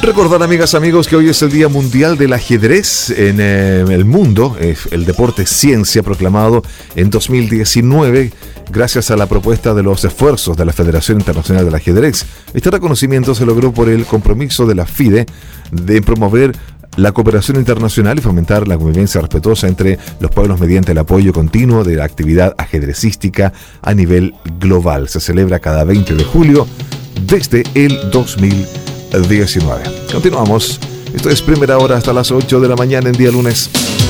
Recordar, amigas, amigos, que hoy es el Día Mundial del Ajedrez en el mundo. El deporte ciencia proclamado en 2019 gracias a la propuesta de los esfuerzos de la Federación Internacional del Ajedrez. Este reconocimiento se logró por el compromiso de la FIDE de promover la cooperación internacional y fomentar la convivencia respetuosa entre los pueblos mediante el apoyo continuo de la actividad ajedrecística a nivel global. Se celebra cada 20 de julio desde el 2019. Continuamos. Esto es Primera Hora hasta las 8 de la mañana en día lunes.